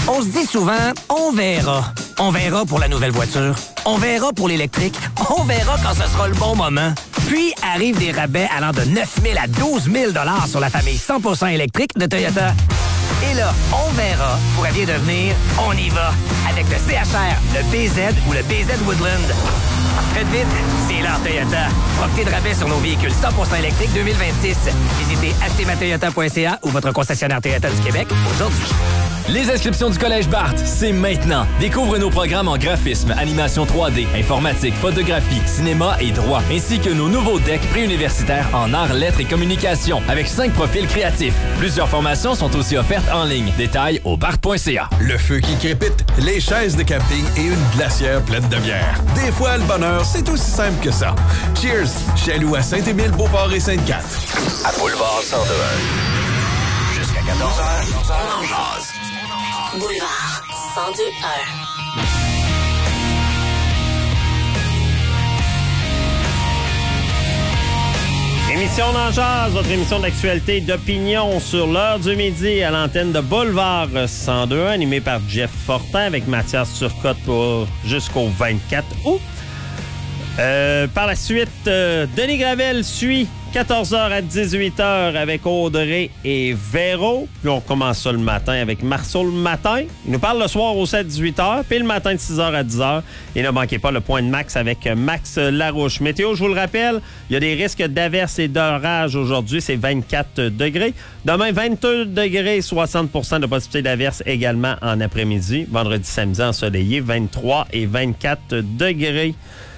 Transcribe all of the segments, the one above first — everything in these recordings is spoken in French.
On se dit souvent, on verra. On verra pour la nouvelle voiture. On verra pour l'électrique. On verra quand ce sera le bon moment. Puis arrivent des rabais allant de 9 000 à 12 000 $ sur la famille 100% électrique de Toyota. Et là, on verra pourrait bien devenir on y va avec le CHR, le BZ ou le BZ Woodland. Faites vite, c'est l'heure Toyota. Profitez de rabais sur nos véhicules 100% électriques 2026. Visitez achetezmatoyota.ca ou votre concessionnaire Toyota du Québec aujourd'hui. Les inscriptions du Collège Barthes, c'est maintenant. Découvre nos programmes en graphisme, animation 3D, informatique, photographie, cinéma et droit, ainsi que nos nouveaux decks préuniversitaires en arts, lettres et communication, avec 5 profils créatifs. Plusieurs formations sont aussi offertes en ligne. Détails au barthes.ca. Le feu qui crépite, les chaises de camping et une glacière pleine de bière. Des fois, le bonheur, c'est aussi simple que ça. Cheers! Chez Lou à Saint-Émile, Beauport et Sainte-Cathe. À Boulevard 102.1. Jusqu'à 14h, on en jase. Boulevard 102.1. Émission d'en jase, votre émission d'actualité et d'opinion sur l'heure du midi à l'antenne de Boulevard 102.1, animée par Jeff Fortin avec Mathias Turcotte pour jusqu'au 24 août. Par la suite, Denis Gravel suit 14h à 18h avec Audrey et Véro. Puis on commence ça le matin avec Marceau le matin. Il nous parle le soir au 7-18h, puis le matin de 6h à 10h. Et ne manquez pas le point de Max avec Max Larouche. Météo, je vous le rappelle, il y a des risques d'averses et d'orages aujourd'hui. C'est 24 degrés. Demain, 22 degrés, 60% de possibilité d'averses également en après-midi. Vendredi, samedi, ensoleillé, 23 et 24 degrés.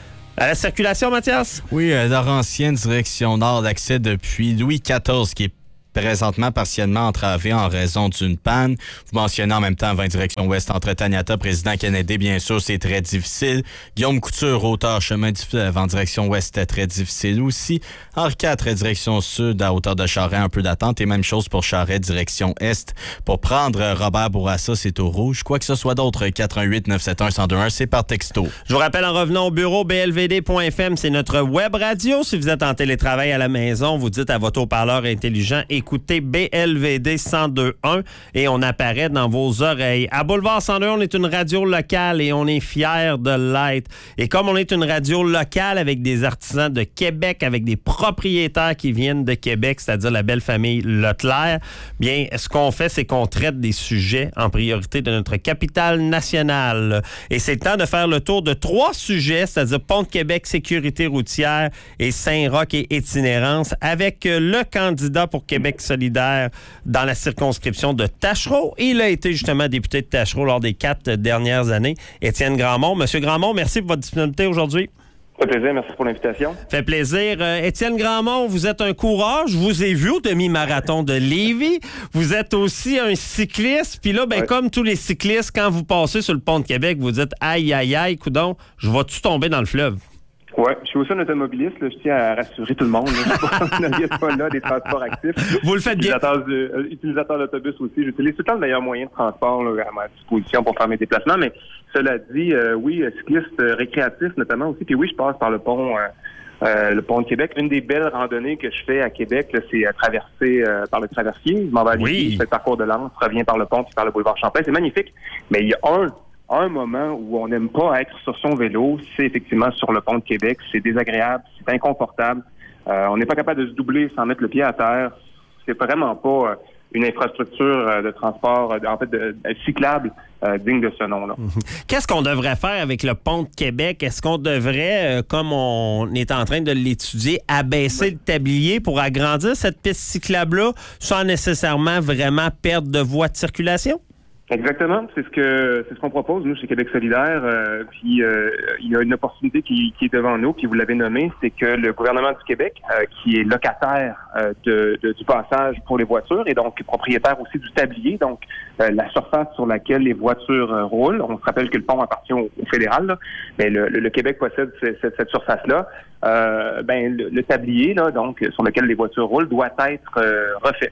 À la circulation, Mathias? Oui, Laurentienne, direction nord, d'accès depuis Louis XIV, qui est présentement partiellement entravé en raison d'une panne. Vous mentionnez en même temps 20 direction ouest entre Taniata, Président Kennedy, bien sûr, c'est très difficile. Guillaume Couture, hauteur chemin du fleuve en direction ouest, c'était très difficile aussi. Henri IV, direction sud, à hauteur de Charest, un peu d'attente. Et même chose pour Charest, direction est. Pour prendre Robert Bourassa, c'est au rouge. Quoi que ce soit d'autre, 418-971-1021, c'est par texto. Je vous rappelle, en revenant au bureau, blvd.fm, c'est notre web radio. Si vous êtes en télétravail à la maison, vous dites à votre haut-parleur intelligent, écoutez BLVD 102.1 et on apparaît dans vos oreilles. À Boulevard 102, on est une radio locale et on est fiers de l'être. Et comme on est une radio locale avec des artisans de Québec, avec des propriétaires qui viennent de Québec, c'est-à-dire la belle famille Leclerc, bien, ce qu'on fait, c'est qu'on traite des sujets en priorité de notre capitale nationale. Et c'est le temps de faire le tour de 3 sujets, c'est-à-dire Pont de Québec, sécurité routière et Saint-Roch et itinérance, avec le candidat pour Québec solidaire dans la circonscription de Tachereau. Il a été justement député de Tachereau lors des 4 dernières années. Étienne Grandmont. Monsieur Grandmont, merci pour votre disponibilité aujourd'hui. Ça fait plaisir, merci pour l'invitation. Fait plaisir. Étienne Grandmont, vous êtes un coureur. Je vous ai vu au demi-marathon de Lévis. Vous êtes aussi un cycliste. Puis là, ben, comme tous les cyclistes, quand vous passez sur le pont de Québec, vous dites « Aïe, aïe, aïe, coudonc, je vais-tu tomber dans le fleuve? » Oui, je suis aussi un automobiliste. Là, je tiens à rassurer tout le monde. Je ne suis pas là des transports actifs. Vous le faites bien. Utilisateur d'autobus aussi. J'utilise tout le temps le meilleur moyen de transport là, à ma disposition pour faire mes déplacements. Mais cela dit, oui, cycliste récréatif notamment aussi. Puis oui, je passe par le pont de Québec. Une des belles randonnées que je fais à Québec, là, c'est traverser par le traversier. Je m'en vais à Lévis, je fais le parcours de l'Anse, je reviens par le pont puis par le boulevard Champlain. C'est magnifique. Mais il y a un moment où on n'aime pas être sur son vélo, c'est effectivement sur le pont de Québec. C'est désagréable, c'est inconfortable. On n'est pas capable de se doubler sans mettre le pied à terre. C'est vraiment pas une infrastructure de transport, en fait, cyclable digne de ce nom-là. Qu'est-ce qu'on devrait faire avec le pont de Québec? Est-ce qu'on devrait, comme on est en train de l'étudier, abaisser le tablier pour agrandir cette piste cyclable-là sans nécessairement vraiment perdre de voie de circulation? Exactement, c'est ce qu'on propose nous chez Québec solidaire. Puis il y a une opportunité qui est devant nous, puis vous l'avez nommé, c'est que le gouvernement du Québec, qui est locataire du passage pour les voitures et donc propriétaire aussi du tablier, donc la surface sur laquelle les voitures roulent. On se rappelle que le pont appartient au fédéral, là, mais le Québec possède cette surface-là. Le tablier, là, donc sur lequel les voitures roulent, doit être refait.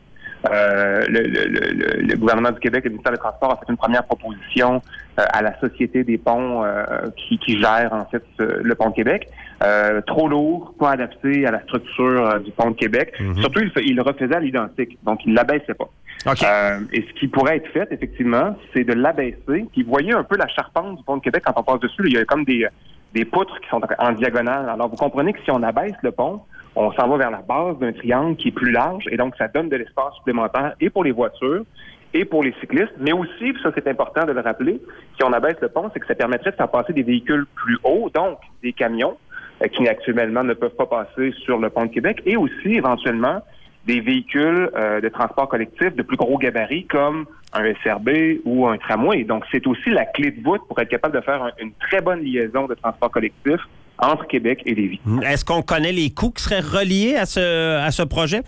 Le gouvernement du Québec et le ministère des Transports a fait une première proposition à la Société des ponts qui gère en fait le pont de Québec. Trop lourd, pas adapté à la structure du pont de Québec. Mm-hmm. Surtout, il le refaisait à l'identique, donc il l'abaissait pas. Okay. Et ce qui pourrait être fait, effectivement, c'est de l'abaisser. Puis vous voyez un peu la charpente du pont de Québec quand on passe dessus. Là, il y a comme des poutres qui sont en diagonale. Alors, vous comprenez que si on abaisse le pont, on s'en va vers la base d'un triangle qui est plus large et donc ça donne de l'espace supplémentaire et pour les voitures et pour les cyclistes, mais aussi, puis ça c'est important de le rappeler, si on abaisse le pont, c'est que ça permettrait de faire passer des véhicules plus hauts, donc des camions qui actuellement ne peuvent pas passer sur le pont de Québec et aussi éventuellement des véhicules de transport collectif de plus gros gabarits comme un SRB ou un tramway. Donc c'est aussi la clé de voûte pour être capable de faire une très bonne liaison de transport collectif entre Québec et Lévis. Est-ce qu'on connaît les coûts qui seraient reliés à ce projet?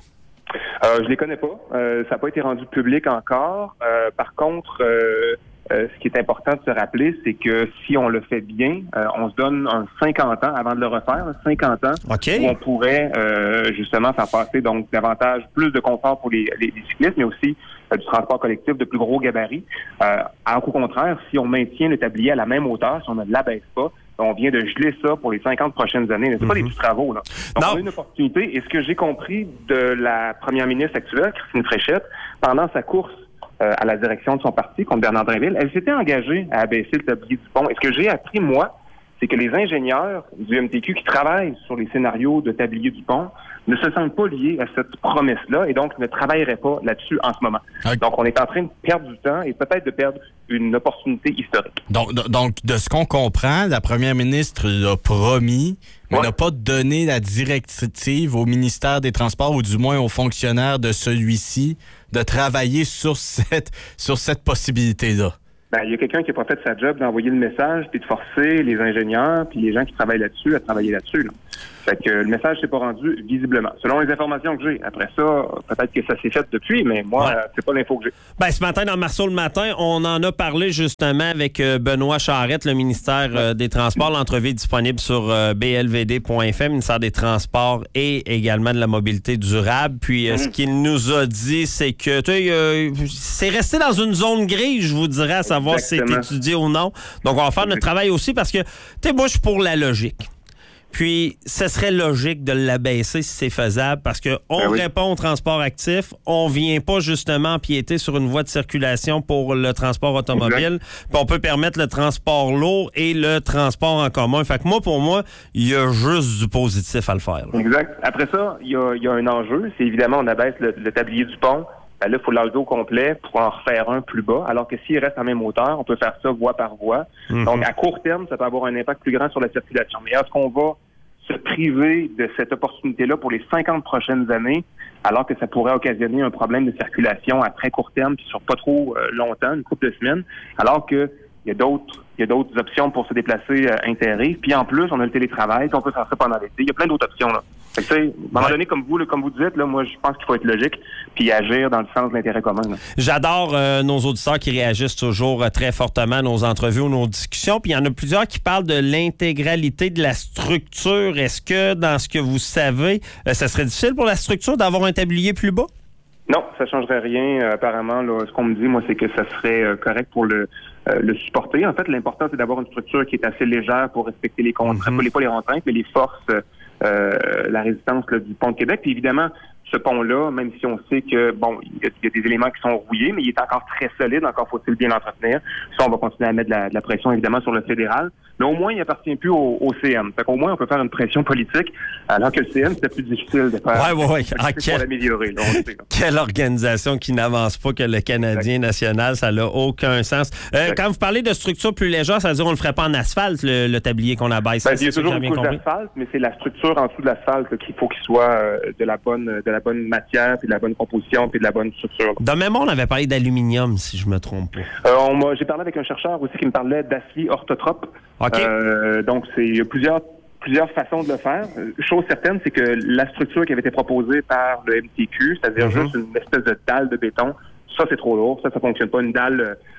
Je les connais pas. Ça n'a pas été rendu public encore. Par contre, ce qui est important de se rappeler, c'est que si on le fait bien, on se donne 50 ans avant de le refaire, 50 ans, okay. Où on pourrait justement faire passer donc davantage, plus de confort pour les cyclistes, mais aussi du transport collectif de plus gros gabarits. Alors qu'au contraire, si on maintient le tablier à la même hauteur, si on ne l'abaisse pas, on vient de geler ça pour les 50 prochaines années. C'est pas des petits travaux, là. Donc, on a une opportunité. Et ce que j'ai compris de la première ministre actuelle, Christine Fréchette, pendant sa course à la direction de son parti contre Bernard Drinville, elle s'était engagée à abaisser le tablier du pont. Et ce que j'ai appris, moi, c'est que les ingénieurs du MTQ qui travaillent sur les scénarios de tablier du pont ne se sentent pas liés à cette promesse-là et donc ne travailleraient pas là-dessus en ce moment. Okay. Donc, on est en train de perdre du temps et peut-être de perdre une opportunité historique. Donc de ce qu'on comprend, la première ministre l'a promis, mais n'a pas donné la directive au ministère des Transports ou du moins aux fonctionnaires de celui-ci de travailler sur cette possibilité-là. Ben, il y a quelqu'un qui n'a pas fait sa job d'envoyer le message puis de forcer les ingénieurs puis les gens qui travaillent là-dessus à travailler là-dessus. Là. Fait que le message s'est pas rendu visiblement. Selon les informations que j'ai. Après ça, peut-être que ça s'est fait depuis, mais moi, c'est pas l'info que j'ai. Ben, ce matin, dans Marceau le matin, on en a parlé justement avec Benoît Charette, le ministère des Transports. L'entrevue est disponible sur blvd.fm, ministère des Transports et également de la mobilité durable. Puis, ce qu'il nous a dit, c'est que c'est resté dans une zone grise, je vous dirais, à savoir si c'est étudié ou non. Donc, on va faire notre travail aussi parce que, moi, je suis pour la logique. Puis, ce serait logique de l'abaisser si c'est faisable parce qu'on répond au transport actif, on vient pas justement empiéter sur une voie de circulation pour le transport automobile, puis on peut permettre le transport lourd et le transport en commun. Fait que pour moi, il y a juste du positif à le faire. Là. Exact. Après ça, il y a un enjeu, c'est évidemment on abaisse le tablier du pont. Ben là, il faut l'enlever au complet pour en refaire un plus bas, alors que s'il reste à la même hauteur, on peut faire ça voie par voie. Donc, à court terme, ça peut avoir un impact plus grand sur la circulation. Mais est-ce qu'on va se priver de cette opportunité-là pour les 50 prochaines années, alors que ça pourrait occasionner un problème de circulation à très court terme, puis sur pas trop longtemps, une couple de semaines, alors que il y a d'autres options pour se déplacer inter-rive. Puis en plus, on a le télétravail, puis on peut faire ça pendant l'été. Il y a plein d'autres options, là. Fait que, à un moment donné, comme vous dites, là, moi, je pense qu'il faut être logique puis agir dans le sens de l'intérêt commun. Là. J'adore nos auditeurs qui réagissent toujours très fortement à nos entrevues ou nos discussions. Puis il y en a plusieurs qui parlent de l'intégralité de la structure. Est-ce que, dans ce que vous savez, ça serait difficile pour la structure d'avoir un tablier plus bas? Non, ça changerait rien. Apparemment, là, ce qu'on me dit, moi, c'est que ça serait correct pour le supporter. En fait, l'important, c'est d'avoir une structure qui est assez légère pour respecter les contraintes, pas les contraintes, mais les forces, la résistance là, du pont de Québec. Puis évidemment, ce pont-là, même si on sait que, il y a des éléments qui sont rouillés, mais il est encore très solide, encore faut-il bien l'entretenir. Ça, on va continuer à mettre de la pression, évidemment, sur le fédéral. Mais au moins, il appartient plus au CN. Fait qu'au moins, on peut faire une pression politique, alors que le CN, c'était plus difficile de faire. Oui. Pour l'améliorer. Là, quelle organisation qui n'avance pas que le Canadien national, ça n'a aucun sens. Quand vous parlez de structure plus légère, ça veut dire qu'on le ferait pas en asphalte, le tablier qu'on abaisse. Il y a toujours une couche d'asphalte, mais c'est la structure en dessous de l'asphalte qu'il faut qu'il soit de la bonne matière, puis de la bonne composition, puis de la bonne structure. De mémoire, on avait parlé d'aluminium, si je me trompe pas. J'ai parlé avec un chercheur aussi qui me parlait d'acier orthotrope. Okay. Donc, il y a plusieurs façons de le faire. Chose certaine, c'est que la structure qui avait été proposée par le MTQ, c'est-à-dire juste une espèce de dalle de béton, ça, c'est trop lourd. Ça fonctionne pas. Une dalle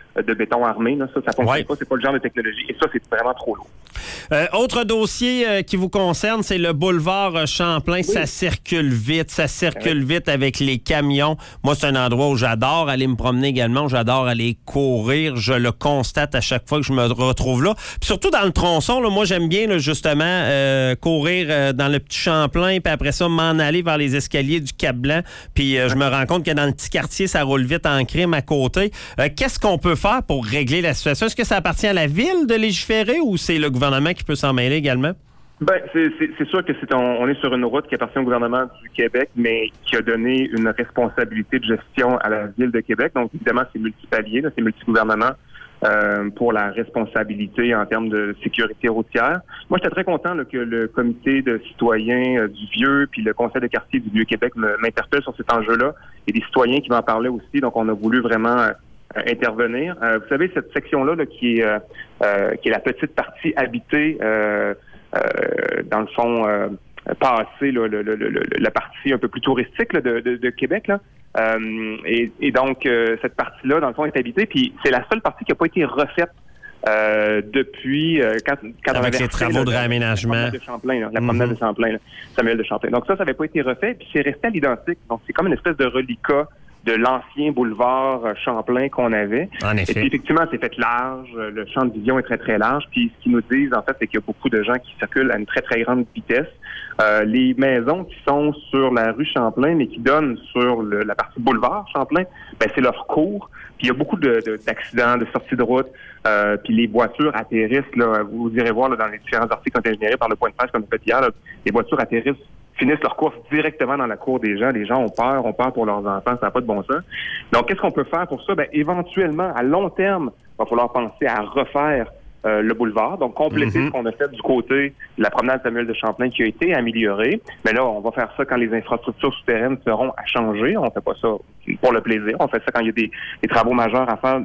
de béton armé. Là. Ça fonctionne pas. C'est pas le genre de technologie. Et ça, c'est vraiment trop lourd. Autre dossier qui vous concerne, c'est le boulevard Champlain. Oui. Ça circule vite. Ça circule vite avec les camions. Moi, c'est un endroit où j'adore aller me promener également. J'adore aller courir. Je le constate à chaque fois que je me retrouve là. Puis surtout dans le tronçon, là, moi, j'aime bien là, justement courir dans le petit Champlain, puis après ça, m'en aller vers les escaliers du Cap-Blanc. Puis je me rends compte que dans le petit quartier, ça roule vite en crime à côté. Qu'est-ce qu'on peut faire pour régler la situation? Est-ce que ça appartient à la ville de légiférer ou c'est le gouvernement qui peut s'en mêler également? Ben, c'est sûr que on est sur une route qui appartient au gouvernement du Québec, mais qui a donné une responsabilité de gestion à la Ville de Québec. Donc, évidemment, c'est multipalier, là, c'est multigouvernement pour la responsabilité en termes de sécurité routière. Moi, j'étais très content là, que le comité de citoyens du Vieux puis le conseil de quartier du Vieux-Québec m'interpelle sur cet enjeu-là. Il y a des citoyens qui m'en parlaient aussi, donc on a voulu vraiment intervenir. Vous savez, cette section-là là, qui est la petite partie habitée dans le fond, passer là, la partie un peu plus touristique là, de Québec. Là. Et donc, cette partie-là, dans le fond, est habitée. Puis c'est la seule partie qui n'a pas été refaite depuis quand on avait les travaux de réaménagement. La promenade de Champlain, la promenade de Champlain, là, Samuel de Champlain. Donc ça n'avait pas été refait, puis c'est resté à l'identique. Donc c'est comme une espèce de reliquat de l'ancien boulevard Champlain qu'on avait. En effet. Et puis, effectivement, c'est fait large. Le champ de vision est très, très large. Puis, ce qu'ils nous disent, en fait, c'est qu'il y a beaucoup de gens qui circulent à une très, très grande vitesse. Les maisons qui sont sur la rue Champlain, mais qui donnent sur la partie boulevard Champlain, ben, c'est leur cours. Puis, il y a beaucoup d'accidents, de sorties de route. Puis, les voitures atterrissent, là. Vous irez voir, là, dans les différents articles qui ont été générés par le point de presse qu'on a fait hier, là, les voitures atterrissent, finissent leur course directement dans la cour des gens. Les gens ont peur pour leurs enfants, ça n'a pas de bon sens. Donc, qu'est-ce qu'on peut faire pour ça? Ben, éventuellement, à long terme, il va falloir penser à refaire le boulevard, donc compléter ce qu'on a fait du côté de la promenade Samuel de Champlain qui a été améliorée. Mais là, on va faire ça quand les infrastructures souterraines seront à changer. On fait pas ça pour le plaisir. On fait ça quand il y a des travaux majeurs à faire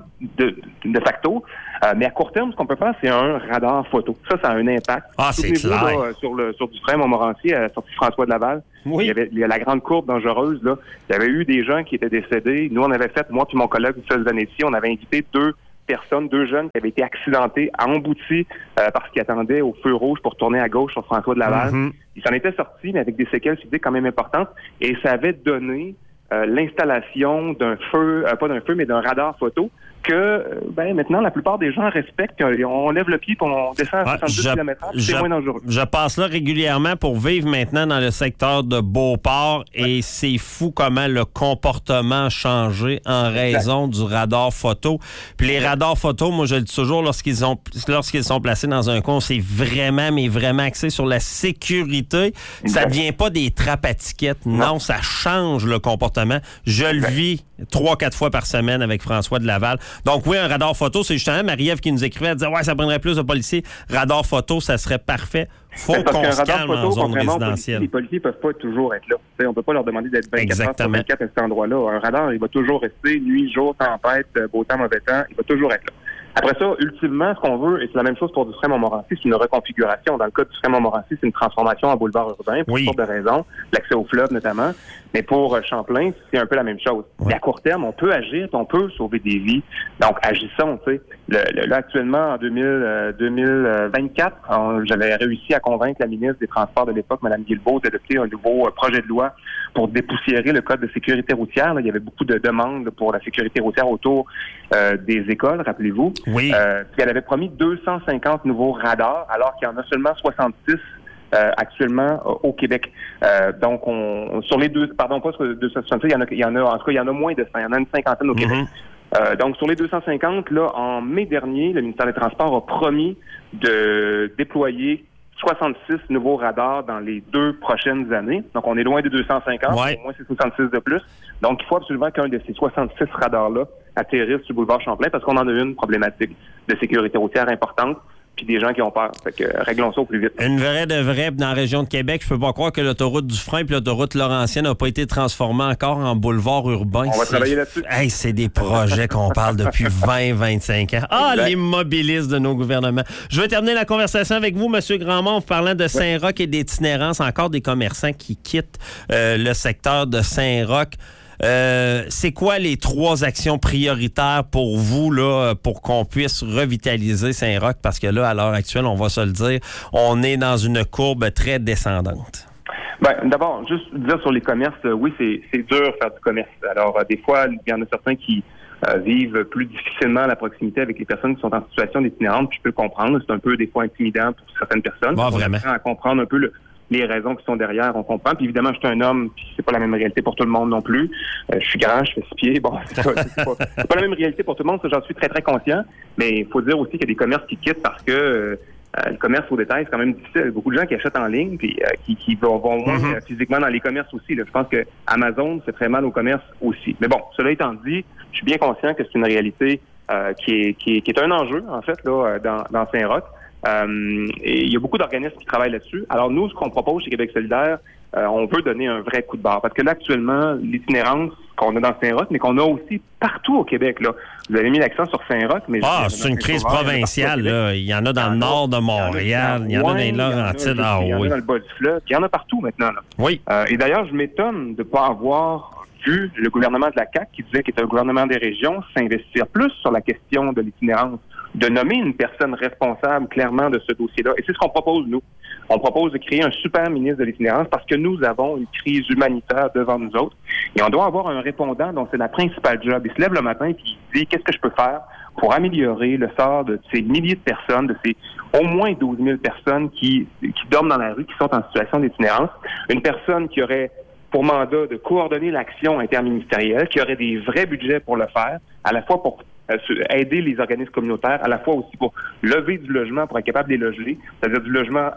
de facto. Mais à court terme, ce qu'on peut faire, c'est un radar photo. Ça a un impact. Ah, c'est clair. Là, sur Dufresne, Montmorency, à la sortie François de Laval, oui. Il y a la grande courbe dangereuse. Là. Il y avait eu des gens qui étaient décédés. Nous, on avait fait, moi puis mon collègue Michel Zanetti, on avait invité deux jeunes qui avaient été accidentés, emboutis parce qu'ils attendaient au feu rouge pour tourner à gauche sur François de Laval. Ils s'en étaient sortis, mais avec des séquelles physiques quand même importantes. Et ça avait donné l'installation d'un feu, pas d'un feu, mais d'un radar photo que maintenant, la plupart des gens respectent. On lève le pied et on descend à 70 km/h, c'est moins dangereux. Je passe là régulièrement pour vivre maintenant dans le secteur de Beauport et c'est fou comment le comportement a changé en raison du radar photo. Puis les radars photo, moi je le dis toujours, lorsqu'ils sont placés dans un coin, c'est vraiment, mais vraiment axé sur la sécurité. Ça ne devient pas des trappes à tickets. Non, ça change le comportement. Je le vis 3-4 fois par semaine avec François de Laval. Donc oui, un radar photo, c'est justement Marie-Ève qui nous écrivait, elle disait « Ouais, ça prendrait plus de policiers. Radar photo, ça serait parfait. Faut qu'on se calme en zone résidentielle. » Les policiers ne peuvent pas toujours être là. T'sais, on ne peut pas leur demander d'être 24 heures sur 24 à cet endroit-là. Un radar, il va toujours rester nuit, jour, tempête, beau temps, mauvais temps. Il va toujours être là. Après ça, ultimement, ce qu'on veut, et c'est la même chose pour Dufresne-Montmorency, c'est une reconfiguration. Dans le cas de Dufresne-Montmorency, c'est une transformation en boulevard urbain pour toutes sortes de raisons, l'accès au fleuve notamment. Mais pour Champlain, c'est un peu la même chose. Oui. Mais à court terme, on peut agir, on peut sauver des vies. Donc, agissons, tu sais. Là, actuellement, en 2024, j'avais réussi à convaincre la ministre des Transports de l'époque, Mme Guilbeault, d'adopter un nouveau projet de loi pour dépoussiérer le code de sécurité routière. Là, il y avait beaucoup de demandes pour la sécurité routière autour des écoles, rappelez-vous. Oui. Puis elle avait promis 250 nouveaux radars, alors qu'il y en a seulement 66 actuellement au Québec. Donc, sur les deux, pardon, pas sur les 266, il y en a, en tout cas, il y en a moins de 100. Il y en a une cinquantaine au Québec. Donc, sur les 250, là, en mai dernier, le ministère des Transports a promis de déployer 66 nouveaux radars dans les 2 prochaines années. Donc, on est loin des 250. Ouais. Au moins, c'est 66 de plus. Donc, il faut absolument qu'un de ces 66 radars-là atterrisse sur le boulevard Champlain parce qu'on en a une problématique de sécurité routière importante puis des gens qui ont peur. Fait que réglons ça au plus vite. Une vraie de vraie dans la région de Québec. Je peux pas croire que l'autoroute Dufresne et l'autoroute Laurentienne n'ont pas été transformées encore en boulevard urbain. On va travailler là-dessus. Hey, c'est des projets qu'on parle depuis 20-25 ans. Ah, exact. L'immobilisme de nos gouvernements. Je vais terminer la conversation avec vous, M. Grandmont, en parlant de Saint-Roch et d'itinérance. Encore des commerçants qui quittent le secteur de Saint-Roch. C'est quoi les 3 actions prioritaires pour vous, là, pour qu'on puisse revitaliser Saint-Roch? Parce que là, à l'heure actuelle, on va se le dire, on est dans une courbe très descendante. D'abord, juste dire sur les commerces, oui, c'est dur faire du commerce. Alors, des fois, il y en a certains qui vivent plus difficilement la proximité avec les personnes qui sont en situation d'itinérance, puis je peux le comprendre. C'est un peu, des fois, intimidant pour certaines personnes. Bon, vraiment. À comprendre un peu les raisons qui sont derrière, on comprend. Puis évidemment, je suis un homme, puis c'est pas la même réalité pour tout le monde non plus. Je suis grand, je fais 6 pieds. Bon, c'est pas la même réalité pour tout le monde, ça, j'en suis très, très conscient. Mais il faut dire aussi qu'il y a des commerces qui quittent parce que le commerce au détail, c'est quand même difficile. Il y a beaucoup de gens qui achètent en ligne puis qui vont physiquement dans les commerces aussi. Là. Je pense que Amazon fait très mal au commerce aussi. Mais bon, cela étant dit, je suis bien conscient que c'est une réalité qui est un enjeu, en fait, là, dans Saint-Roch. Et il y a beaucoup d'organismes qui travaillent là-dessus. Alors nous, ce qu'on propose chez Québec solidaire, on veut donner un vrai coup de barre. Parce que là, actuellement, l'itinérance qu'on a dans Saint-Roch, mais qu'on a aussi partout au Québec. Là. Vous avez mis l'accent sur Saint-Roch, mais... c'est une crise provinciale. Là. Il y en a dans le nord de Montréal, il y en a dans les Laurentides. Il y en a dans le bas du fleuve, il y en a partout maintenant. Là. Oui. Et d'ailleurs, je m'étonne de ne pas avoir vu le gouvernement de la CAQ, qui disait qu'il était un gouvernement des régions, s'investir plus sur la question de l'itinérance, de nommer une personne responsable clairement de ce dossier-là. Et c'est ce qu'on propose, nous. On propose de créer un super ministre de l'itinérance parce que nous avons une crise humanitaire devant nous autres. Et on doit avoir un répondant dont c'est la principale job. Il se lève le matin et il dit « Qu'est-ce que je peux faire pour améliorer le sort de ces milliers de personnes, de ces au moins 12 000 personnes qui dorment dans la rue, qui sont en situation d'itinérance? » Une personne qui aurait pour mandat de coordonner l'action interministérielle, qui aurait des vrais budgets pour le faire, à la fois pour aider les organismes communautaires, à la fois aussi pour lever du logement, pour être capable de les loger, c'est-à-dire du logement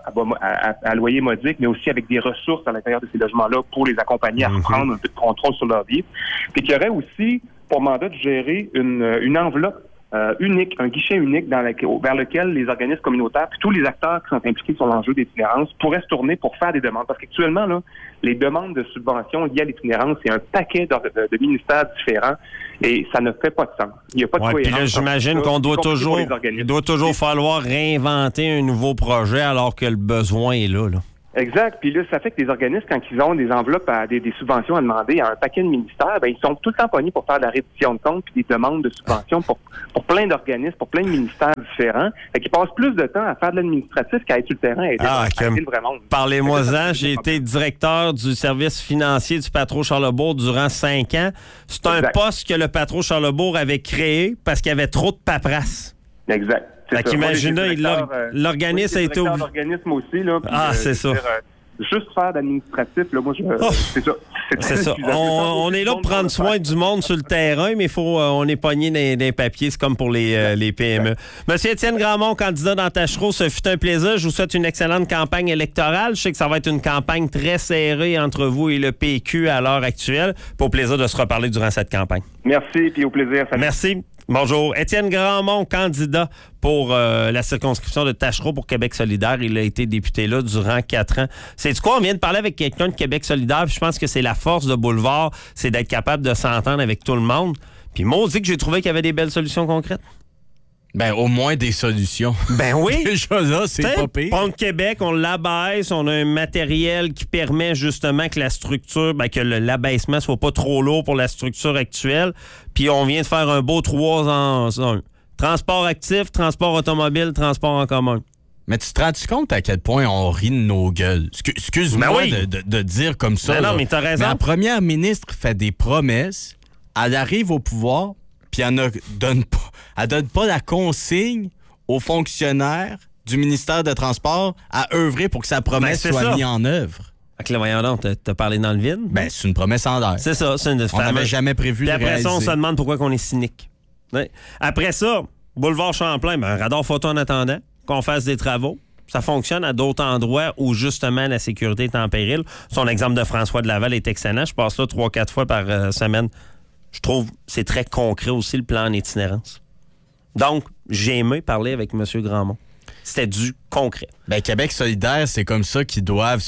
à loyer modique, mais aussi avec des ressources à l'intérieur de ces logements-là pour les accompagner à reprendre un peu de contrôle sur leur vie. Puis qui aurait aussi pour mandat de gérer une enveloppe unique, un guichet unique vers lequel les organismes communautaires puis tous les acteurs qui sont impliqués sur l'enjeu d'itinérance pourraient se tourner pour faire des demandes. Parce qu'actuellement, là, les demandes de subventions liées à l'itinérance, c'est un paquet de ministères différents et ça ne fait pas de sens. Il n'y a pas de cohérence. Puis là, j'imagine qu'on doit toujours falloir réinventer un nouveau projet alors que le besoin est là. Exact. Puis là, ça fait que les organismes, quand ils ont des enveloppes, des subventions à demander à un paquet de ministères, ils sont tout le temps pognés pour faire de la reddition de comptes puis des demandes de subventions pour plein d'organismes, pour plein de ministères différents. Fait qu'ils passent plus de temps à faire de l'administratif qu'à être sur le terrain et à aider le vrai monde. Parlez-moi-en. J'ai été directeur du service financier du Patro Charlesbourg durant 5 ans. C'est un poste que le Patro Charlesbourg avait créé parce qu'il y avait trop de paperasse. Exact. Fait qu'imaginez, l'organisme a été... l'organisme aussi, là. Puis, c'est ça. Juste faire d'administratif, là, moi, c'est ça. C'est ça. On est là pour prendre soin du monde sur le terrain, mais on est pogné dans les papiers. C'est comme pour les PME. Monsieur Étienne Grandmont, candidat dans Tachereau, ce fut un plaisir. Je vous souhaite une excellente campagne électorale. Je sais que ça va être une campagne très serrée entre vous et le PQ à l'heure actuelle. Au plaisir de se reparler durant cette campagne. Merci, puis au plaisir. Salut. Merci. Bonjour. Étienne Grandmont, candidat pour la circonscription de Tachereau pour Québec solidaire. Il a été député là durant 4 ans. C'est quoi? On vient de parler avec quelqu'un de Québec solidaire. Puis je pense que c'est la force de Boulevard, c'est d'être capable de s'entendre avec tout le monde. Puis maudit que j'ai trouvé qu'il y avait des belles solutions concrètes. Ben, au moins des solutions. Ben oui. Déjà là, c'est pas pire. Pont de Québec, on l'abaisse, on a un matériel qui permet justement que la structure, que l'abaissement soit pas trop lourd pour la structure actuelle. Puis on vient de faire un beau 3 en 1. Transport actif, transport automobile, transport en commun. Mais tu te rends-tu compte à quel point on rit de nos gueules? Excuse-moi de dire comme ça. Non, mais t'as raison. Mais la première ministre fait des promesses, elle arrive au pouvoir, puis elle ne donne pas la consigne aux fonctionnaires du ministère des Transports à œuvrer pour que sa promesse soit mise en œuvre. Fait que voyons donc, t'as parlé dans le vide? Ben, c'est une promesse en l'air. C'est ça. On n'avait jamais prévu de réaliser. Après ça, on se demande pourquoi on est cynique. Ouais. Après ça, Boulevard Champlain, un radar photo en attendant, qu'on fasse des travaux. Ça fonctionne à d'autres endroits où, justement, la sécurité est en péril. Son exemple de François de Laval est excellent. Je passe là 3-4 fois par semaine. Je trouve que c'est très concret aussi, le plan en itinérance. Donc, j'ai aimé parler avec M. Grandmont. C'était du concret. Ben, Québec solidaire, c'est comme ça qu'ils doivent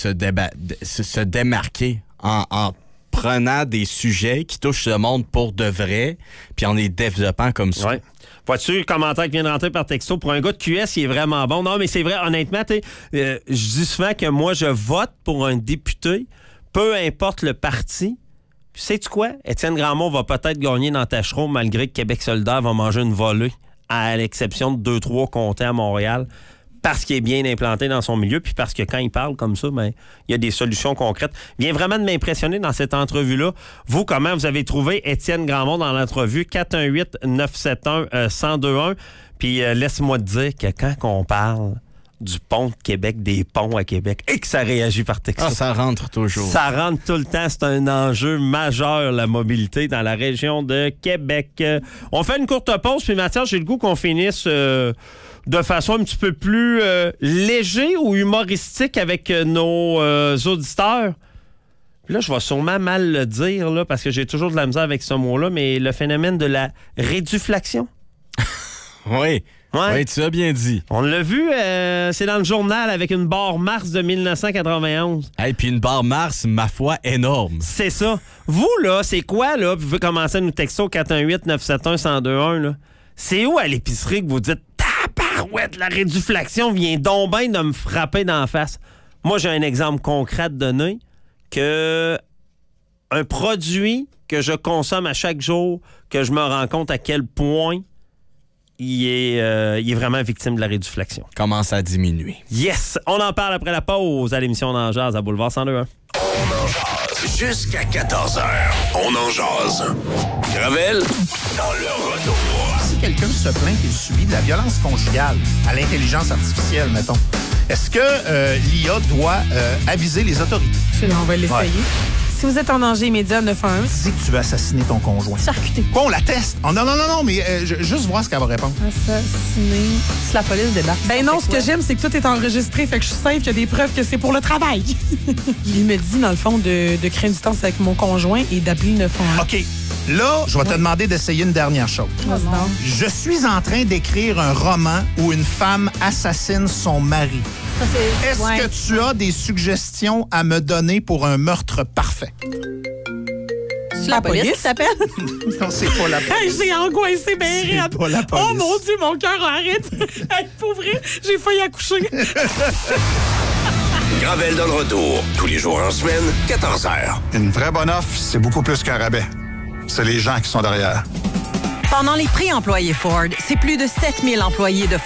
se démarquer en prenant des sujets qui touchent le monde pour de vrai, puis en les développant comme ça. Ouais. Vois-tu le commentaire qui vient de rentrer par texto? Pour un gars de QS, il est vraiment bon. Non, mais c'est vrai, honnêtement, je dis souvent que moi, je vote pour un député, peu importe le parti. Puis sais-tu quoi? Étienne Grandmont va peut-être gagner dans Tachereau malgré que Québec solidaire va manger une volée, à l'exception de 2-3 comtés à Montréal, parce qu'il est bien implanté dans son milieu, puis parce que quand il parle comme ça, ben, il y a des solutions concrètes. Il vient vraiment de m'impressionner dans cette entrevue-là. Vous, comment vous avez trouvé Étienne Grandmont dans l'entrevue? 418-971-1021. Puis laisse-moi te dire que quand on parle du pont de Québec, des ponts à Québec, et que ça réagit par texto. Ah, ça rentre toujours. Ça rentre tout le temps. C'est un enjeu majeur, la mobilité dans la région de Québec. On fait une courte pause, puis Mathias, j'ai le goût qu'on finisse de façon un petit peu plus léger ou humoristique avec nos auditeurs. Puis là, je vais sûrement mal le dire, là, parce que j'ai toujours de la misère avec ce mot-là, mais le phénomène de la réduflaction. Oui. Ouais. Oui, tu as bien dit. On l'a vu, c'est dans le journal avec une barre Mars de 1991. Et puis une barre Mars, ma foi, énorme. C'est ça. Vous, là, c'est quoi, là? Vous pouvez commencer à nous texter au 418-971-1021, là. C'est où à l'épicerie que vous dites « Tabarouette, la réduflaction vient donc bien de me frapper d'en face. » Moi, j'ai un exemple concret de donner que un produit que je consomme à chaque jour, que je me rends compte à quel point il est vraiment victime de la réduflaction. Commence à diminuer. Yes! On en parle après la pause à l'émission d'En Jazz à Boulevard 102.1. On en jase jusqu'à 14h. On en jase. Gravel, dans le retour. Si quelqu'un se plaint qu'il subit de la violence conjugale à l'intelligence artificielle, mettons, est-ce que l'IA doit aviser les autorités? On va l'essayer. Ouais. Si vous êtes en danger immédiat, 911. Dis que tu veux assassiner ton conjoint. Charcuter. Quoi, on la teste? Oh, non, mais juste voir ce qu'elle va répondre. Assassiner. Si la police débarque. Ben non, ce que j'aime, c'est que tout est enregistré. Fait que je suis safe, qu'il y a des preuves que c'est pour le travail. Il me dit, dans le fond, de créer une distance avec mon conjoint et d'appeler 911. OK. Là, je vais te demander d'essayer une dernière chose. Je suis en train d'écrire un roman où une femme assassine son mari. Est-ce que tu as des suggestions à me donner pour un meurtre parfait? C'est la police qui t'appelle? Non, c'est pas la police. J'ai angoissé, ben C'est pas la police. Oh mon Dieu, mon cœur arrête. Pour vrai, j'ai failli accoucher. Gravel dans le retour. Tous les jours en semaine, 14h. Une vraie bonne offre, c'est beaucoup plus qu'un rabais. C'est les gens qui sont derrière. Pendant les pré-employés Ford, c'est plus de 7000 employés de